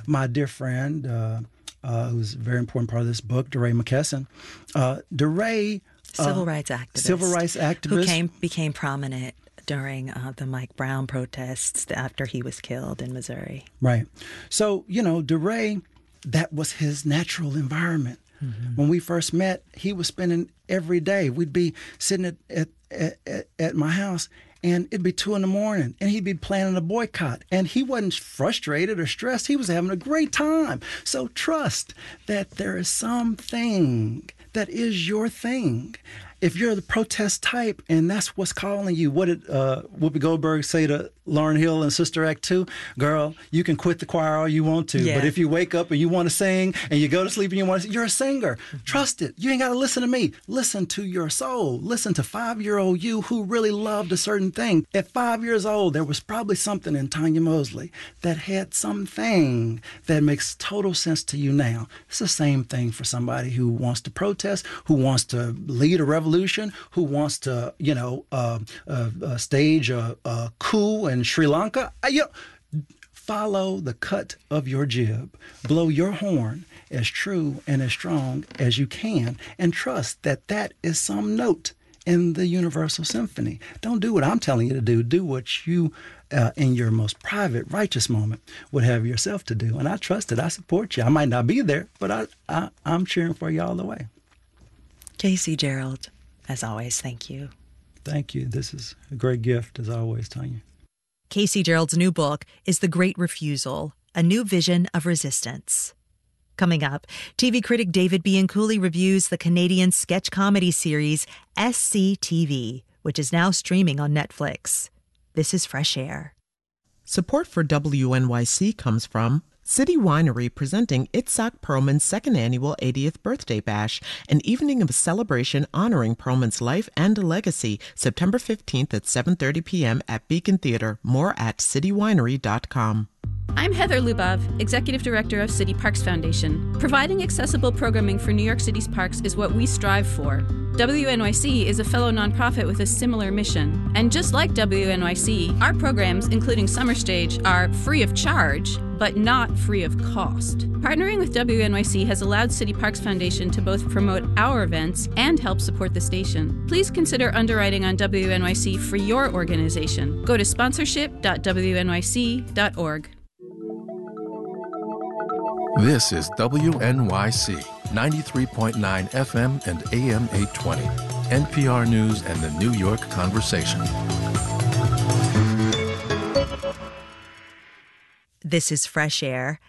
my dear friend, who's a very important part of this book, DeRay McKesson. DeRay, civil rights activist, who became prominent during the Mike Brown protests after he was killed in Missouri. Right. So, DeRay, that was his natural environment. Mm-hmm. When we first met, he was spending every day. We'd be sitting at my house, and it'd be 2 a.m, and he'd be planning a boycott. And he wasn't frustrated or stressed. He was having a great time. So trust that there is something that is your thing. If you're the protest type and that's what's calling you, what did Whoopi Goldberg say to Lauryn Hill in Sister Act 2? Girl, you can quit the choir all you want to, but if you wake up and you want to sing and you go to sleep and you want to sing, you're a singer. Mm-hmm. Trust it. You ain't got to listen to me. Listen to your soul. Listen to 5-year-old you who really loved a certain thing. At 5 years old, there was probably something in Tanya Mosley that had something that makes total sense to you now. It's the same thing for somebody who wants to protest, who wants to lead a revolution, who wants to, stage a coup in Sri Lanka. Follow the cut of your jib. Blow your horn as true and as strong as you can, and trust that that is some note in the Universal Symphony. Don't do what I'm telling you to do. Do what you, in your most private, righteous moment, would have yourself to do. And I trust it. I support you. I might not be there, but I'm cheering for you all the way. K.C. Gerald, as always, thank you. Thank you. This is a great gift, as always, Tanya. K.C. Gerald's new book is The Great Refusal, A New Vision of Resistance. Coming up, TV critic David Bianculli reviews the Canadian sketch comedy series SCTV, which is now streaming on Netflix. This is Fresh Air. Support for WNYC comes from City Winery, presenting Itzhak Perlman's second annual 80th birthday bash, an evening of celebration honoring Perlman's life and legacy, September 15th at 7:30 p.m. at Beacon Theater. More at citywinery.com. I'm Heather Lubov, Executive Director of City Parks Foundation. Providing accessible programming for New York City's parks is what we strive for. WNYC is a fellow nonprofit with a similar mission. And just like WNYC, our programs, including Summer Stage, are free of charge, but not free of cost. Partnering with WNYC has allowed City Parks Foundation to both promote our events and help support the station. Please consider underwriting on WNYC for your organization. Go to sponsorship.wnyc.org. This is WNYC 93.9 FM and AM 820, NPR News and the New York Conversation. This is Fresh Air.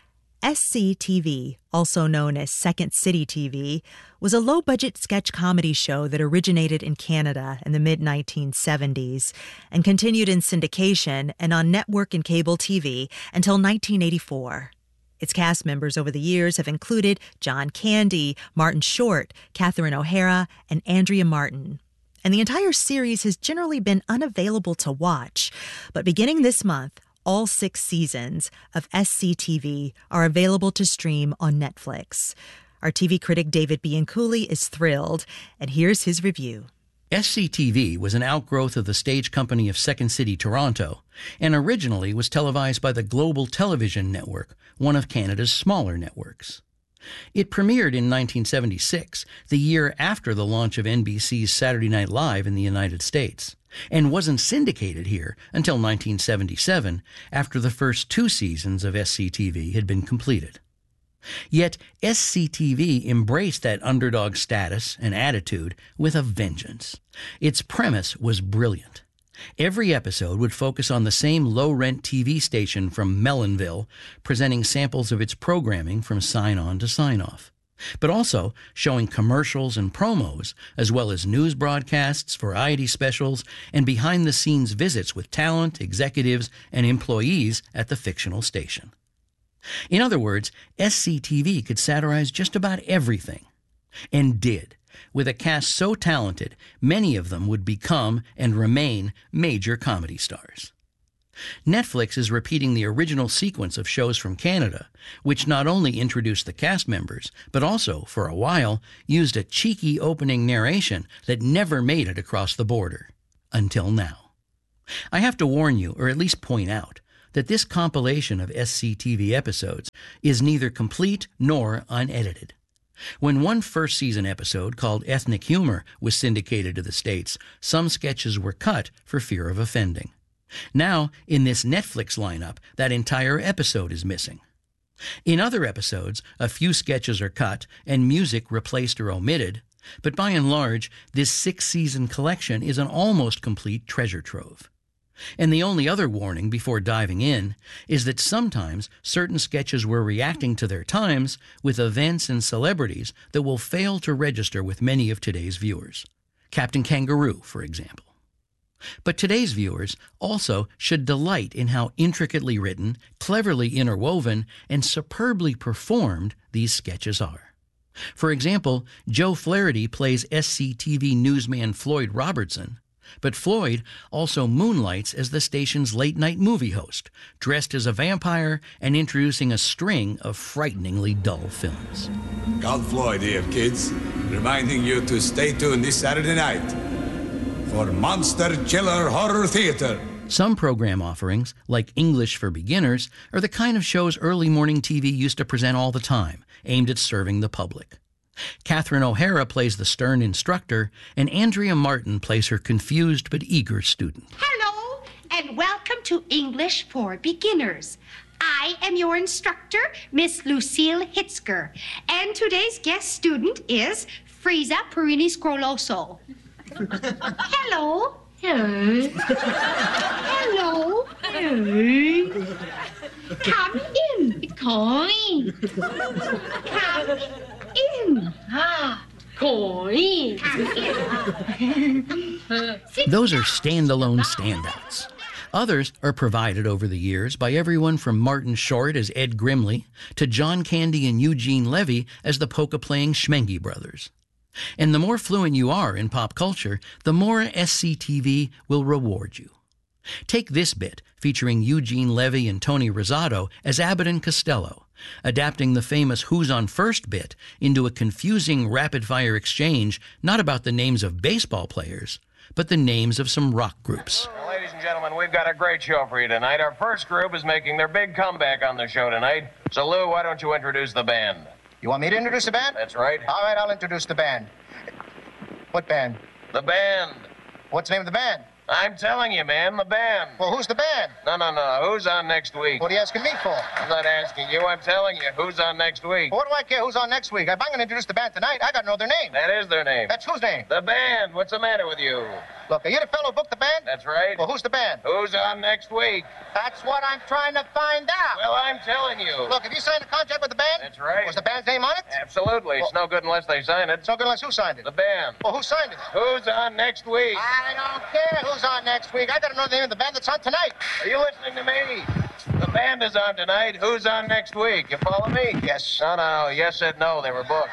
SCTV, also known as Second City TV, was a low-budget sketch comedy show that originated in Canada in the mid-1970s and continued in syndication and on network and cable TV until 1984. Its cast members over the years have included John Candy, Martin Short, Catherine O'Hara, and Andrea Martin. And the entire series has generally been unavailable to watch. But beginning this month, all 6 seasons of SCTV are available to stream on Netflix. Our TV critic David Bianculli is thrilled, and here's his review. SCTV was an outgrowth of the stage company of Second City Toronto, and originally was televised by the Global Television Network, one of Canada's smaller networks. It premiered in 1976, the year after the launch of NBC's Saturday Night Live in the United States, and wasn't syndicated here until 1977, after the first 2 seasons of SCTV had been completed. Yet SCTV embraced that underdog status and attitude with a vengeance. Its premise was brilliant. Every episode would focus on the same low-rent TV station from Mellonville, presenting samples of its programming from sign-on to sign-off, but also showing commercials and promos, as well as news broadcasts, variety specials, and behind-the-scenes visits with talent, executives, and employees at the fictional station. In other words, SCTV could satirize just about everything, and did. With a cast so talented, many of them would become and remain major comedy stars. Netflix is repeating the original sequence of shows from Canada, which not only introduced the cast members, but also, for a while, used a cheeky opening narration that never made it across the border. Until now. I have to warn you, or at least point out, that this compilation of SCTV episodes is neither complete nor unedited. When one first-season episode called Ethnic Humor was syndicated to the States, some sketches were cut for fear of offending. Now, in this Netflix lineup, that entire episode is missing. In other episodes, a few sketches are cut and music replaced or omitted, but by and large, this 6-season collection is an almost complete treasure trove. And the only other warning before diving in is that sometimes certain sketches were reacting to their times with events and celebrities that will fail to register with many of today's viewers. Captain Kangaroo, for example. But today's viewers also should delight in how intricately written, cleverly interwoven, and superbly performed these sketches are. For example, Joe Flaherty plays SCTV newsman Floyd Robertson, but Floyd also moonlights as the station's late-night movie host, dressed as a vampire and introducing a string of frighteningly dull films. Carl Floyd here, kids, reminding you to stay tuned this Saturday night for Monster Chiller Horror Theater. Some program offerings, like English for Beginners, are the kind of shows early morning TV used to present all the time, aimed at serving the public. Catherine O'Hara plays the stern instructor, and Andrea Martin plays her confused but eager student. Hello, and welcome to English for Beginners. I am your instructor, Miss Lucille Hitzker, and today's guest student is Frieza Perini Scroloso. Hello. Hello. Hello. Hello. Come in. Come. Come in. Come in. Those are standalone standouts. Others are provided over the years by everyone from Martin Short as Ed Grimley to John Candy and Eugene Levy as the polka-playing Schmengi brothers. And the more fluent you are in pop culture, the more SCTV will reward you. Take this bit featuring Eugene Levy and Tony Rosado as Abbott and Costello, adapting the famous Who's on First bit into a confusing rapid-fire exchange not about the names of baseball players, but the names of some rock groups. Well, ladies and gentlemen, we've got a great show for you tonight. Our first group is making their big comeback on the show tonight. So, Lou, why don't you introduce the band? You want me to introduce the band? That's right. All right, I'll introduce the band. What band? The band. What's the name of the band? I'm telling you, man, the band. Well, who's the band? No. Who's on next week? What are you asking me for? I'm not asking you. I'm telling you. Who's on next week? Well, what do I care who's on next week? If I'm going to introduce the band tonight, I got to know their name. That is their name. That's whose name? The band. What's the matter with you? Look, are you the fellow who booked the band? That's right. Well, who's the band? Who's on next week? That's what I'm trying to find out. Well, I'm telling you. Look, have you signed a contract with the band? That's right. Was the band's name on it? Absolutely. It's no good unless they sign it. It's no good unless who signed it? The band. Well, who signed it? Who's on next week? I don't care who's on next week. I got to know the name of the band that's on tonight. Are you listening to me? The band is on tonight. Who's on next week? You follow me? Yes. No. Yes said no. They were booked.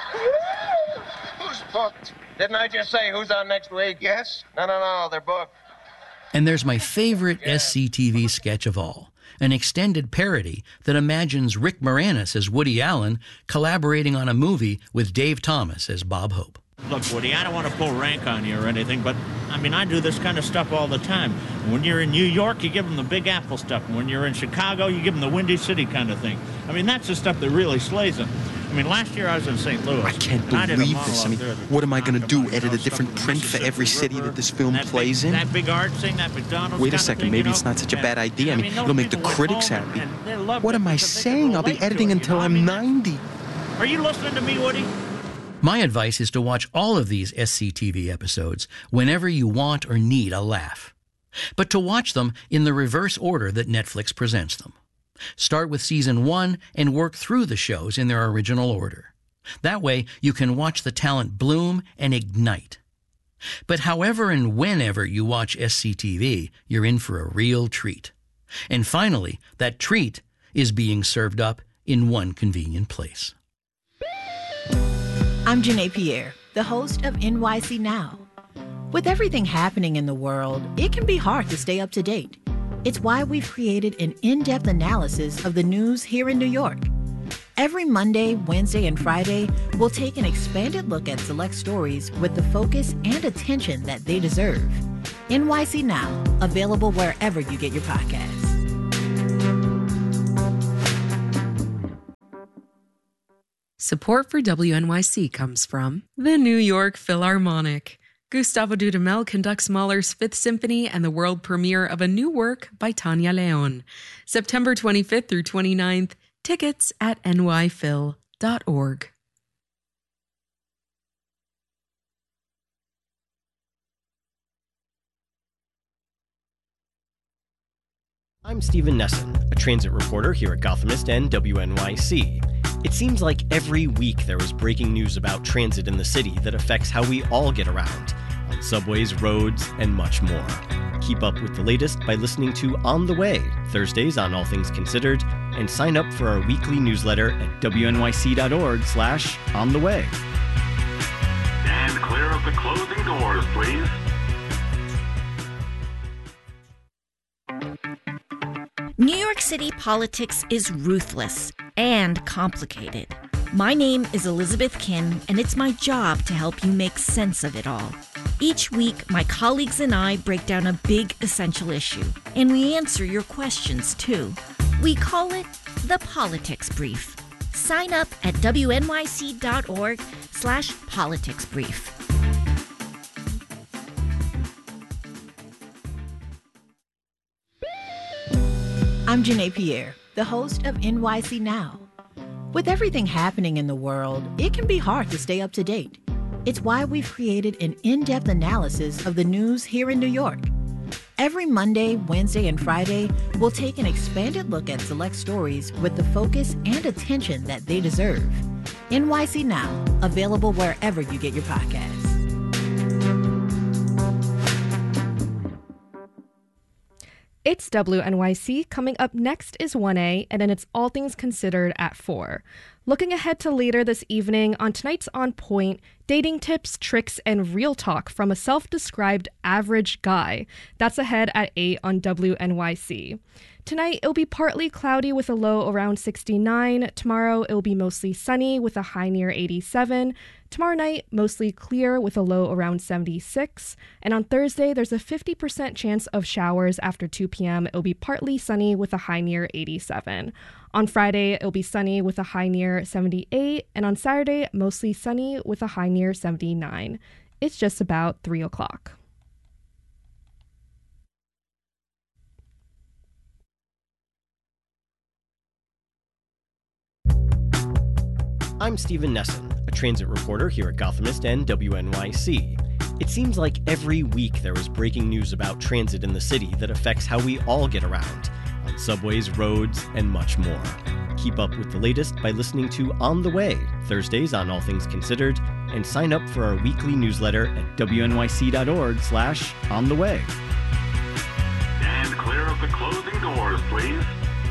Who's booked? Didn't I just say who's on next week? Yes. No. They're booked. And there's my favorite SCTV sketch of all, an extended parody that imagines Rick Moranis as Woody Allen collaborating on a movie with Dave Thomas as Bob Hope. Look, Woody, I don't want to pull rank on you or anything, but, I do this kind of stuff all the time. When you're in New York, you give them the Big Apple stuff. And when you're in Chicago, you give them the Windy City kind of thing. That's the stuff that really slays them. Last year I was in St. Louis. I can't believe this. What am I going to do, edit a different print for every city that this film plays in? That big art thing, that McDonald's Wait a second, maybe it's not such a bad idea. It'll make the critics happy. What am I saying? I'll be editing until I'm 90. Are you listening to me, Woody? My advice is to watch all of these SCTV episodes whenever you want or need a laugh, but to watch them in the reverse order that Netflix presents them. Start with Season 1 and work through the shows in their original order. That way, you can watch the talent bloom and ignite. But however and whenever you watch SCTV, you're in for a real treat. And finally, that treat is being served up in one convenient place. I'm Janae Pierre, the host of NYC Now. With everything happening in the world, it can be hard to stay up to date. It's why we've created an in-depth analysis of the news here in New York. Every Monday, Wednesday, and Friday, we'll take an expanded look at select stories with the focus and attention that they deserve. NYC Now, available wherever you get your podcasts. Support for WNYC comes from the New York Philharmonic. Gustavo Dudamel conducts Mahler's Fifth Symphony and the world premiere of a new work by Tania Leon. September 25th through 29th. Tickets at nyphil.org. I'm Stephen Nesson, a transit reporter here at Gothamist and WNYC. It seems like every week there is breaking news about transit in the city that affects how we all get around, on subways, roads, and much more. Keep up with the latest by listening to On the Way, Thursdays on All Things Considered, and sign up for our weekly newsletter at wnyc.org/ontheway. Stand clear of the closing doors, please. New York City politics is ruthless and complicated. My name is Elizabeth Kin, and it's my job to help you make sense of it all. Each week, my colleagues and I break down a big essential issue, and we answer your questions too. We call it the Politics Brief. Sign up at wnyc.org/politicsbrief. I'm Janae Pierre, the host of NYC Now. With everything happening in the world, it can be hard to stay up to date. It's why we've created an in-depth analysis of the news here in New York. Every Monday, Wednesday, and Friday, we'll take an expanded look at select stories with the focus and attention that they deserve. NYC Now, available wherever you get your podcasts. It's WNYC. Coming up next is 1A, and then it's All Things Considered at 4. Looking ahead to later this evening, on tonight's On Point, dating tips, tricks, and real talk from a self-described average guy. That's ahead at 8 on WNYC. Tonight, it'll be partly cloudy with a low around 69. Tomorrow, it'll be mostly sunny with a high near 87. Tomorrow night, mostly clear with a low around 76. And on Thursday, there's a 50% chance of showers after 2 p.m. It'll be partly sunny with a high near 87. On Friday, it'll be sunny with a high near 78. And on Saturday, mostly sunny with a high near 79. It's just about 3 o'clock. I'm Stephen Nesson, a transit reporter here at Gothamist and WNYC. It seems like every week there is breaking news about transit in the city that affects how we all get around, on subways, roads, and much more. Keep up with the latest by listening to On the Way, Thursdays on All Things Considered, and sign up for our weekly newsletter at wnyc.org/ontheway. Stand clear of the closing doors, please.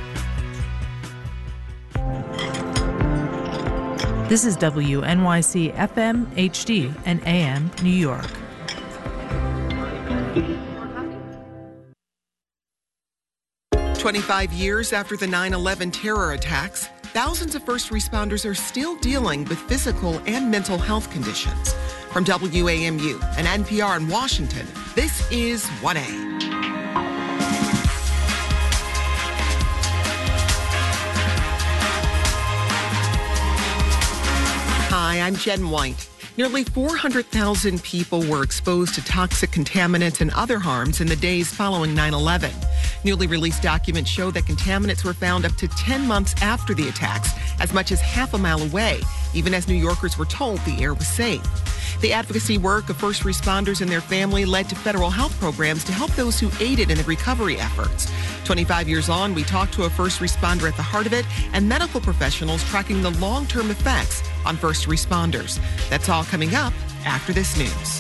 This is WNYC FM, HD, and AM New York. "25 years after the 9/11 terror attacks, thousands of first responders are still dealing with physical and mental health conditions. From WAMU and NPR in Washington, this is 1A. Hi, I'm Jen White. Nearly 400,000 people were exposed to toxic contaminants and other harms in the days following 9/11. Newly released documents show that contaminants were found up to 10 months after the attacks, as much as half a mile away, even as New Yorkers were told the air was safe. The advocacy work of first responders and their family led to federal health programs to help those who aided in the recovery efforts. 25 years on, we talked to a first responder at the heart of it and medical professionals tracking the long-term effects on first responders. That's all coming up after this news.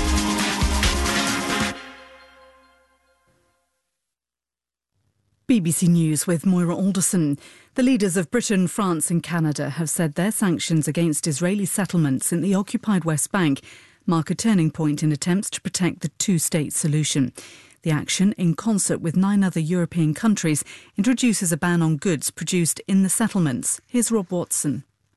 BBC News with Moira Alderson. The leaders of Britain, France and Canada have said their sanctions against Israeli settlements in the occupied West Bank mark a turning point in attempts to protect the two-state solution. The action, in concert with 9 other European countries, introduces a ban on goods produced in the settlements. Here's Rob Watson.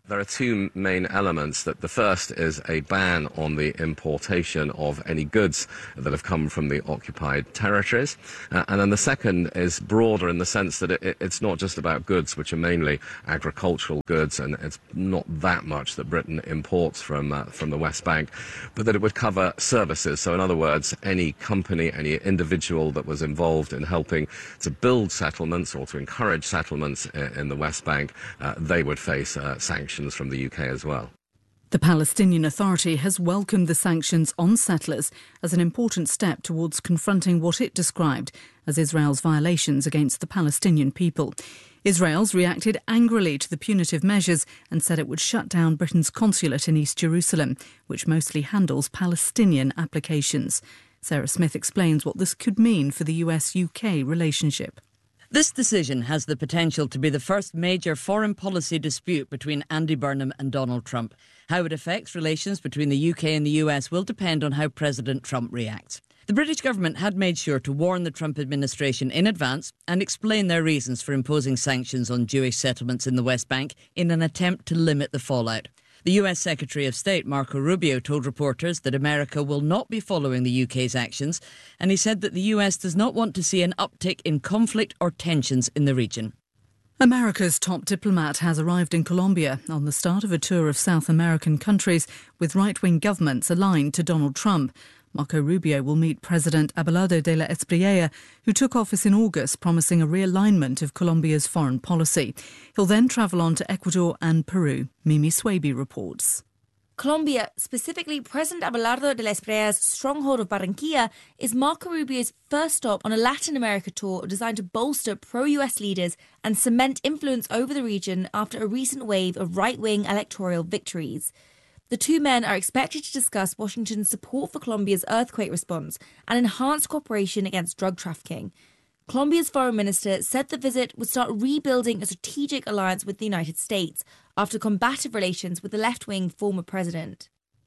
There are two main elements. That the first is a ban on the importation of any goods that have come from the occupied territories. And then the second is broader in the sense that it's not just about goods, which are mainly agricultural goods, and it's not that much that Britain imports from the West Bank, but that it would cover services. So in other words, any company, any individual that was involved in helping to build settlements or to encourage settlements in the West Bank, they would face sanctions from the UK as well. The Palestinian Authority has welcomed the sanctions on settlers as an important step towards confronting what it described as Israel's violations against the Palestinian people. Israel's reacted angrily to the punitive measures and said it would shut down Britain's consulate in East Jerusalem, which mostly handles Palestinian applications. Sarah Smith explains what this could mean for the US-UK relationship. This decision has the potential to be the first major foreign policy dispute between Andy Burnham and Donald Trump. How it affects relations between the UK and the US will depend on how President Trump reacts. The British government had made sure to warn the Trump administration in advance and explain their reasons for imposing sanctions on Jewish settlements in the West Bank in an attempt to limit the fallout. The US Secretary of State, Marco Rubio, told reporters that America will not be following the UK's actions, and he said that the US does not want to see an uptick in conflict or tensions in the region. America's top diplomat has arrived in Colombia on the start of a tour of South American countries with right-wing governments aligned to Donald Trump. Marco Rubio will meet President Abelardo de la Espriella, who took office in August, promising a realignment of Colombia's foreign policy. He'll then travel on to Ecuador and Peru. Mimi Swaby reports. Colombia, specifically President Abelardo de la Espriella's stronghold of Barranquilla, is Marco Rubio's first stop on a Latin America tour designed to bolster pro-US leaders and cement influence over the region after a recent wave of right-wing electoral victories. The two men are expected to discuss Washington's support for Colombia's earthquake response and enhanced cooperation against drug trafficking. Colombia's foreign minister said the visit would start rebuilding a strategic alliance with the United States after combative relations with the left-wing former president.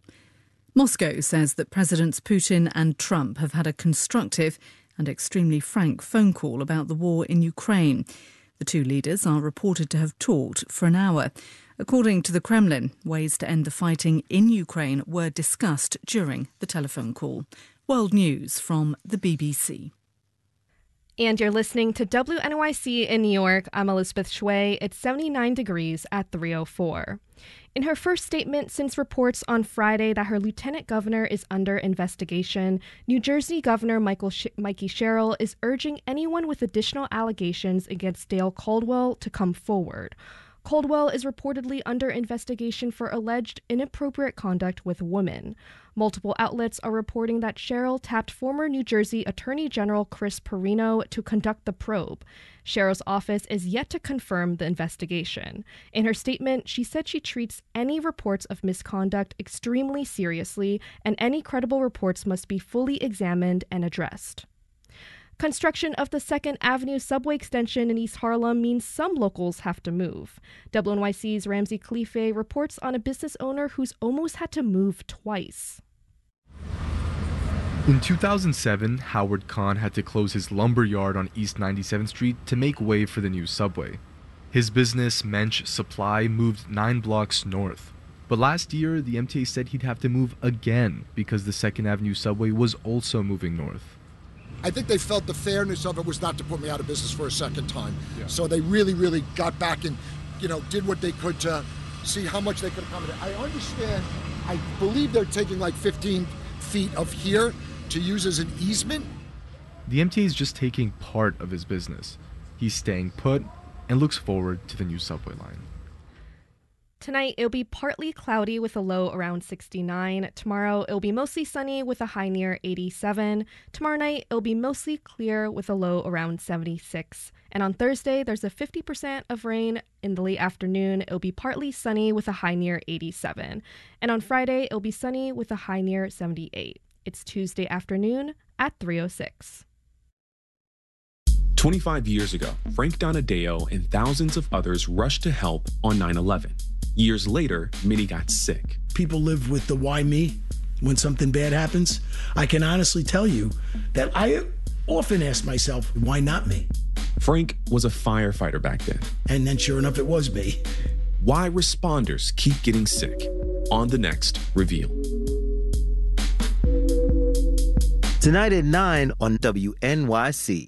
Moscow says that Presidents Putin and Trump have had a constructive and extremely frank phone call about the war in Ukraine. The two leaders are reported to have talked for an hour. According to the Kremlin, ways to end the fighting in Ukraine were discussed during the telephone call. World News from the BBC. And you're listening to WNYC in New York. I'm Elizabeth Shui. It's 79 degrees at 3:04. In her first statement since reports on Friday that her lieutenant governor is under investigation, New Jersey Governor Mikey Sherrill is urging anyone with additional allegations against Dale Caldwell to come forward. Caldwell is reportedly under investigation for alleged inappropriate conduct with women. Multiple outlets are reporting that Sherrill tapped former New Jersey Attorney General Chris Perino to conduct the probe. Sherrill's office is yet to confirm the investigation. In her statement, she said she treats any reports of misconduct extremely seriously, and any credible reports must be fully examined and addressed. Construction of the 2nd Avenue subway extension in East Harlem means some locals have to move. WNYC's Ramsey Khalife reports on a business owner who's almost had to move twice. In 2007, Howard Kahn had to close his lumber yard on East 97th Street to make way for the new subway. His business, Mensch Supply, moved 9 blocks north. But last year, the MTA said he'd have to move again because the 2nd Avenue subway was also moving north. I think they felt the fairness of it was not to put me out of business for a second time. Yeah. So they really got back and, did what they could to see how much they could accommodate. I understand, I believe they're taking like 15 feet of here to use as an easement. The MTA is just taking part of his business. He's staying put and looks forward to the new subway line. Tonight, it'll be partly cloudy with a low around 69. Tomorrow, it'll be mostly sunny with a high near 87. Tomorrow night, it'll be mostly clear with a low around 76. And on Thursday, there's a 50% of rain in the late afternoon. It'll be partly sunny with a high near 87. And on Friday, it'll be sunny with a high near 78. It's Tuesday afternoon at 3:06. 25 years ago, Frank Donadeo and thousands of others rushed to help on 9/11. Years later, many got sick. People live with the why me when something bad happens. I can honestly tell you that I often ask myself, why not me? Frank was a firefighter back then. And then sure enough, it was me. Why responders keep getting sick on the next Reveal. Tonight at 9 on WNYC.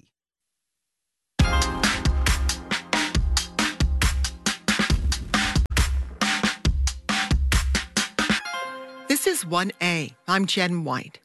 This is 1A. I'm Jen White.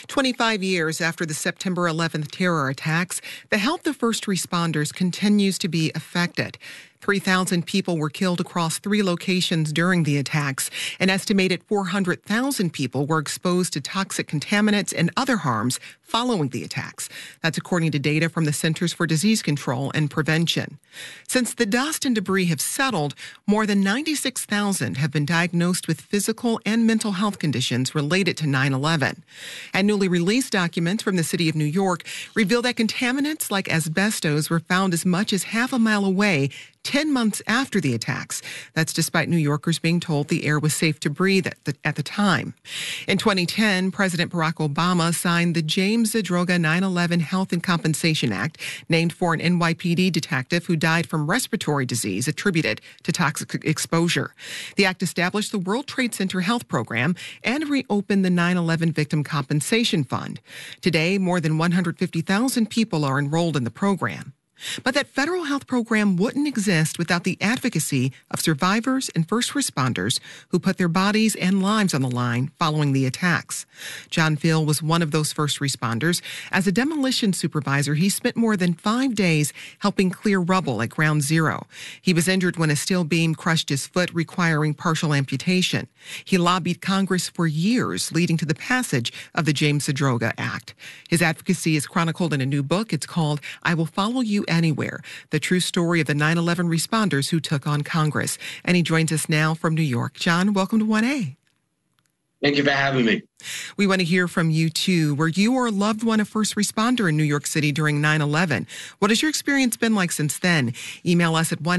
25 years after the September 11th terror attacks, the health of first responders continues to be affected. 3,000 people were killed across 3 locations during the attacks. An estimated 400,000 people were exposed to toxic contaminants and other harms following the attacks. That's according to data from the Centers for Disease Control and Prevention. Since the dust and debris have settled, more than 96,000 have been diagnosed with physical and mental health conditions related to 9/11. And newly released documents from the city of New York reveal that contaminants like asbestos were found as much as half a mile away 10 months after the attacks. That's despite New Yorkers being told the air was safe to breathe at the time. In 2010, President Barack Obama signed the James Zadroga 9/11 Health and Compensation Act, named for an NYPD detective who died from respiratory disease attributed to toxic exposure. The act established the World Trade Center Health Program and reopened the 9/11 Victim Compensation Fund. Today, more than 150,000 people are enrolled in the program. But that federal health program wouldn't exist without the advocacy of survivors and first responders who put their bodies and lives on the line following the attacks. John Phil was one of those first responders. As a demolition supervisor, he spent more than 5 days helping clear rubble at Ground Zero. He was injured when a steel beam crushed his foot, requiring partial amputation. He lobbied Congress for years, leading to the passage of the James Zadroga Act. His advocacy is chronicled in a new book. It's called I Will Follow You Anywhere, the true story of the 9/11 responders who took on Congress. And he joins us now from New York. John, welcome to 1A. Thank you for having me. We want to hear from you, too. Were you or a loved one a first responder in New York City during 9/11? What has your experience been like since then? Email us at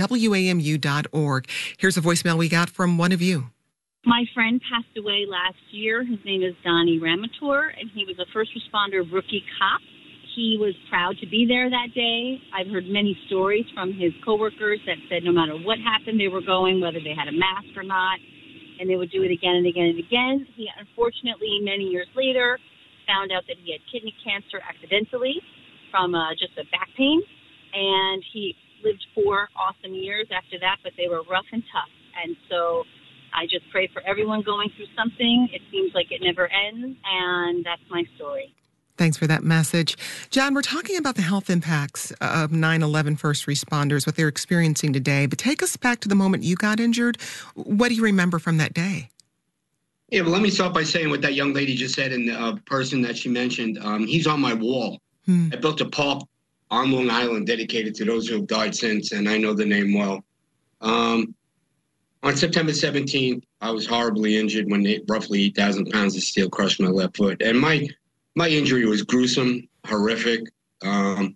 1a@wamu.org. Here's a voicemail we got from one of you. My friend passed away last year. His name is Donnie Ramator, and he was a first responder rookie cop. He was proud to be there that day. I've heard many stories from his coworkers that said no matter what happened, they were going, whether they had a mask or not, and they would do it again and again and again. He unfortunately, many years later, found out that he had kidney cancer accidentally from just a back pain, and he lived 4 awesome years after that, but they were rough and tough. And so I just pray for everyone going through something. It seems like it never ends, and that's my story. Thanks for that message. John, we're talking about the health impacts of 9/11 first responders, what they're experiencing today. But take us back to the moment you got injured. What do you remember from that day? Yeah, well, let me start by saying what that young lady just said and the person that she mentioned. He's on my wall. I built a park on Long Island dedicated to those who have died since, and I know the name well. On September 17th, I was horribly injured when roughly 8,000 pounds of steel crushed my left foot. And my injury was gruesome, horrific, but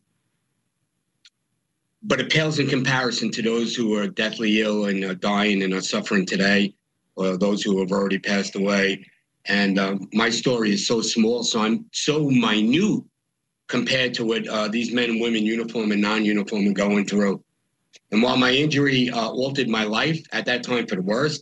it pales in comparison to those who are deathly ill and are dying and are suffering today, or those who have already passed away. And my story is so small, so I'm so minute compared to what these men and women, uniform and non-uniform, are going through. And while my injury altered my life at that time for the worst,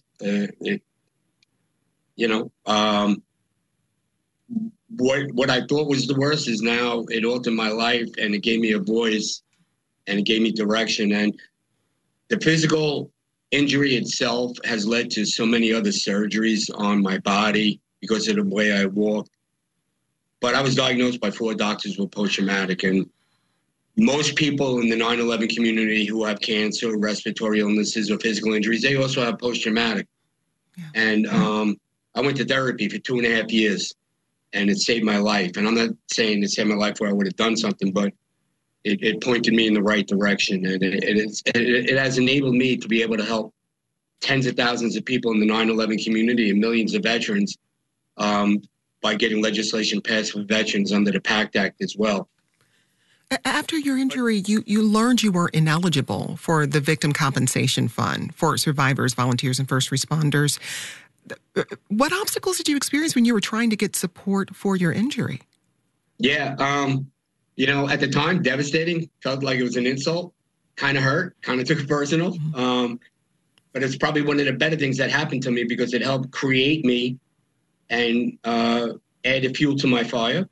what I thought was the worst is now it altered my life, and it gave me a voice, and it gave me direction. And the physical injury itself has led to so many other surgeries on my body because of the way I walk. But I was diagnosed by 4 doctors with post-traumatic, and most people in the 9/11 community who have cancer, respiratory illnesses, or physical injuries, they also have post-traumatic. Yeah. And I went to therapy for 2.5 years, and it saved my life. And I'm not saying it saved my life where I would have done something, but it pointed me in the right direction. And it has enabled me to be able to help tens of thousands of people in the 9/11 community and millions of veterans by getting legislation passed for veterans under the PACT Act as well. After your injury, you learned you were ineligible for the Victim Compensation Fund for survivors, volunteers, and first responders. What obstacles did you experience when you were trying to get support for your injury? Yeah, at the time, devastating. Felt like it was an insult. Kind of hurt. Kind of took it personal. but it's probably one of the better things that happened to me because it helped create me and added fuel to my fire.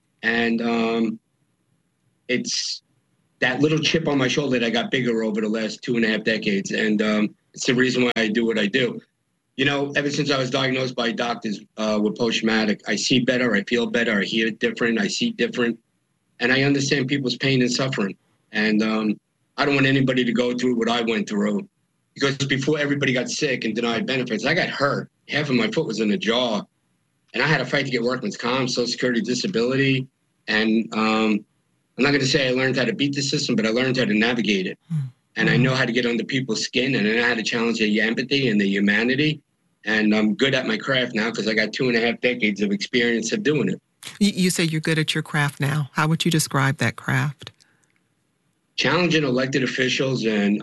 And it's that little chip on my shoulder that got bigger over the last 2.5 decades. And it's the reason why I do what I do. You know, ever since I was diagnosed by doctors with post-traumatic, I see better, I feel better, I hear different, I see different, and I understand people's pain and suffering. And I don't want anybody to go through what I went through, because before everybody got sick and denied benefits, I got hurt. Half of my foot was in a jaw, and I had to fight to get workman's comp, Social Security, disability, and I'm not going to say I learned how to beat the system, but I learned how to navigate it. And I know how to get under people's skin, and I know how to challenge their empathy and their humanity. And I'm good at my craft now because I got 2.5 decades of experience of doing it. You say you're good at your craft now. How would you describe that craft? Challenging elected officials and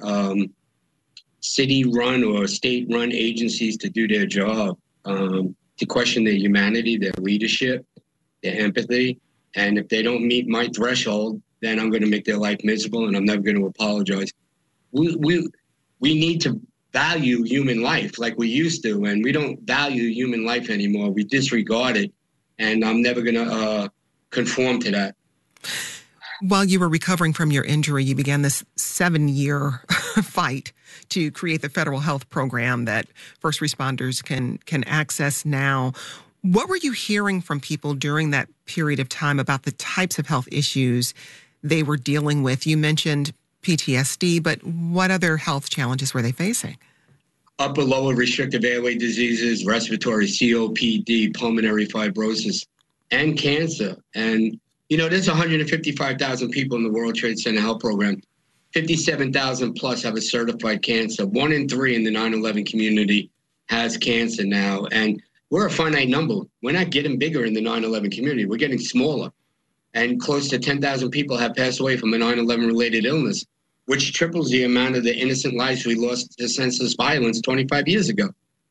city-run or state-run agencies to do their job, to question their humanity, their leadership, their empathy. And if they don't meet my threshold, then I'm going to make their life miserable, and I'm never going to apologize. We need to value human life like we used to, and we don't value human life anymore. We disregard it, and I'm never going to conform to that. While you were recovering from your injury, you began this 7-year fight to create the federal health program that first responders can access now. What were you hearing from people during that period of time about the types of health issues they were dealing with? You mentioned PTSD, but what other health challenges were they facing? Upper lower restrictive airway diseases, respiratory COPD, pulmonary fibrosis, and cancer. And, you know, there's 155,000 people in the World Trade Center Health Program. 57,000 plus have a certified cancer. 1 in 3 in the 9/11 community has cancer now. And we're a finite number. We're not getting bigger in the 9/11 community. We're getting smaller. And close to 10,000 people have passed away from a 9/11 related illness, which triples the amount of the innocent lives we lost to senseless violence 25 years ago.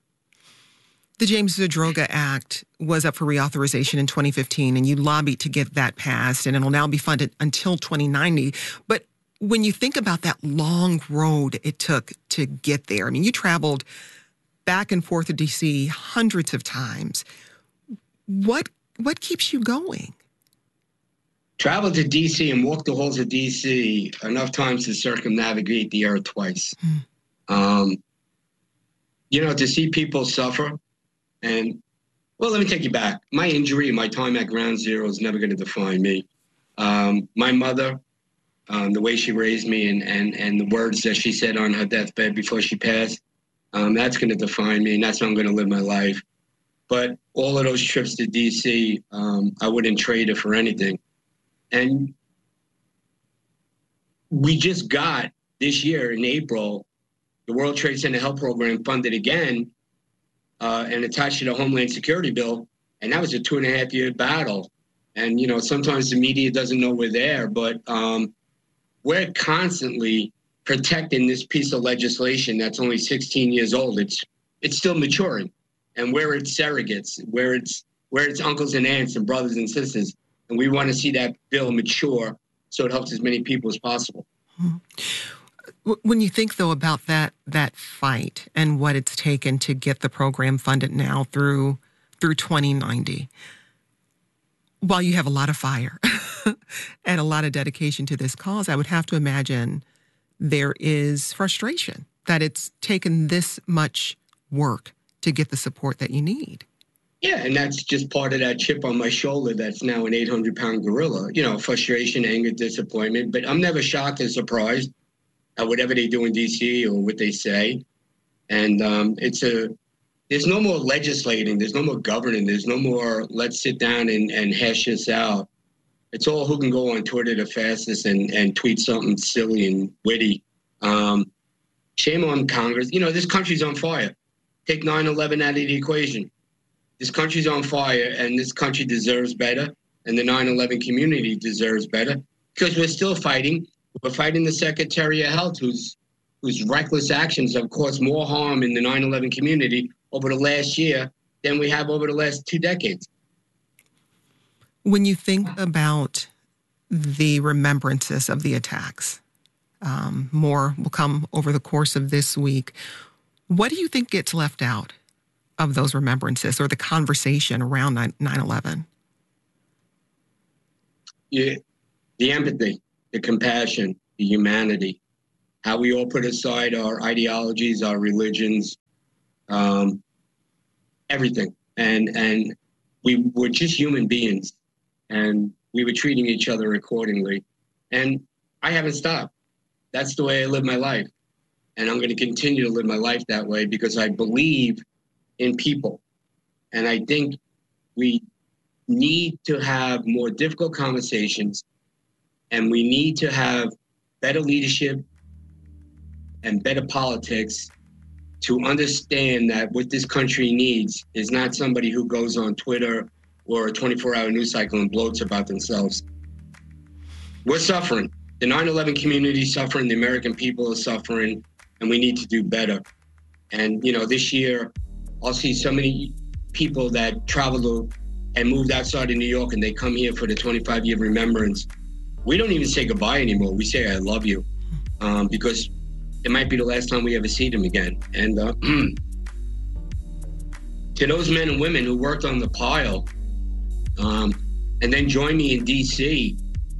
The James Zadroga Act was up for reauthorization in 2015, and you lobbied to get that passed, and it'll now be funded until 2090. But when you think about that long road it took to get there, I mean, you traveled back and forth to D.C. hundreds of times. What keeps you going? Traveled to D.C. and walked the halls of D.C. enough times to circumnavigate the earth twice. You know, to see people suffer. And, well, let me take you back. My injury and my time at Ground Zero is never going to define me. My mother, the way she raised me and the words that she said on her deathbed before she passed, that's going to define me, and that's how I'm going to live my life. But all of those trips to D.C., I wouldn't trade it for anything. And we just got, this year in April, the World Trade Center Health Program funded again and attached to the Homeland Security Bill, and that was a 2.5-year battle. And, you know, sometimes the media doesn't know we're there, but we're constantly protecting this piece of legislation that's only 16 years old. It's still maturing, and where it's surrogates, where it's uncles and aunts and brothers and sisters, and we want to see that bill mature so it helps as many people as possible. When you think, though, about that fight and what it's taken to get the program funded now through 2090, while you have a lot of fire and a lot of dedication to this cause, I would have to imagine there is frustration that it's taken this much work to get the support that you need. Yeah, and that's just part of that chip on my shoulder that's now an 800-pound gorilla. You know, frustration, anger, disappointment. But I'm never shocked or surprised at whatever they do in D.C. or what they say. And there's no more legislating. There's no more governing. There's no more let's sit down and hash this out. It's all who can go on Twitter the fastest and tweet something silly and witty. Shame on Congress. You know, this country's on fire. Take 9/11 out of the equation. This country's on fire, and this country deserves better, and the 9/11 community deserves better, because we're still fighting. We're fighting the Secretary of Health, whose reckless actions have caused more harm in the 9/11 community over the last year than we have over the last 2 decades. When you think about the remembrances of the attacks, more will come over the course of this week. What do you think gets left out of those remembrances or the conversation around 9/11? Yeah, the empathy, the compassion, the humanity, how we all put aside our ideologies, our religions, everything. And we were just human beings, and we were treating each other accordingly. And I haven't stopped. That's the way I live my life. And I'm going to continue to live my life that way because I believe in people. And I think we need to have more difficult conversations, and we need to have better leadership and better politics to understand that what this country needs is not somebody who goes on Twitter or a 24-hour news cycle and bloats about themselves. We're suffering. The 9/11 community is suffering. The American people are suffering, and we need to do better. And, this year, I'll see so many people that traveled and moved outside of New York, and they come here for the 25-year remembrance. We don't even say goodbye anymore. We say, I love you, because it might be the last time we ever see them again. And to those men and women who worked on the pile and then joined me in D.C.,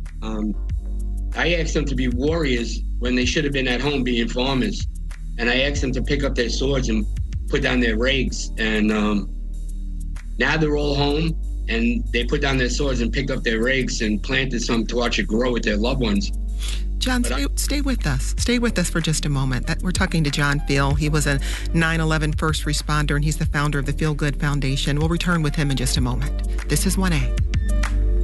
I asked them to be warriors when they should have been at home being farmers. And I asked them to pick up their swords and put down their rakes. And now they're all home, and they put down their swords and picked up their rakes and planted some to watch it grow with their loved ones. John, stay with us. Stay with us for just a moment. We're talking to John Feel. He was a 9/11 first responder, and he's the founder of the Feel Good Foundation. We'll return with him in just a moment. This is 1A.